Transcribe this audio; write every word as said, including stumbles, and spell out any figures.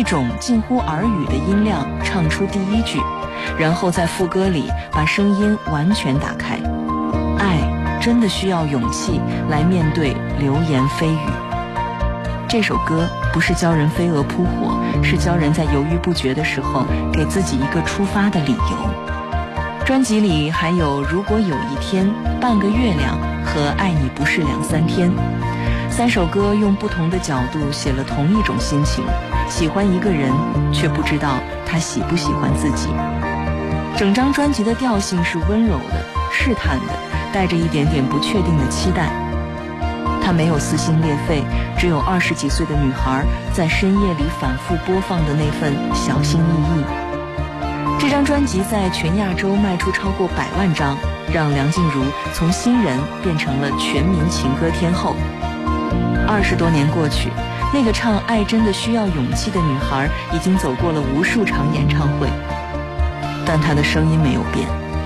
一种近乎耳语的音量唱出第一句，然后在副歌里把声音完全打开。爱真的需要勇气来面对流言蜚语。这首歌不是教人飞蛾扑火，是教人在犹豫不决的时候给自己一个出发的理由。专辑里还有如果有一天、半个月亮和爱你不是两三天，三首歌用不同的角度写了同一种心情，喜欢一个人却不知道他喜不喜欢自己。整张专辑的调性是温柔的、试探的，带着一点点不确定的期待。它没有撕心裂肺，只有二十几岁的女孩在深夜里反复播放的那份小心翼翼。这张专辑在全亚洲卖出超过百万张，让梁静茹从新人变成了全民情歌天后。二十多年过去，那个唱《爱真的需要勇气》的女孩已经走过了无数场演唱会，但她的声音没有变。